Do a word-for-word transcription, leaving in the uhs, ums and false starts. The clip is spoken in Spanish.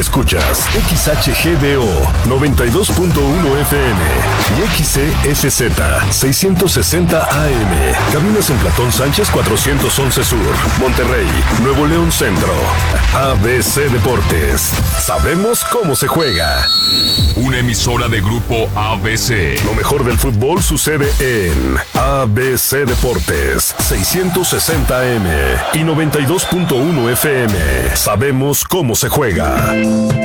Escuchas X H G D O noventa y dos punto uno F M y X C S Z seiscientos sesenta A M. Cabinas en Platón Sánchez cuatrocientos once Sur, Monterrey, Nuevo León Centro. A B C Deportes. Sabemos cómo se juega. Una emisora de Grupo A B C. Lo mejor del fútbol sucede en A B C Deportes seiscientos sesenta A M y noventa y dos punto uno F M. Sabemos cómo se juega.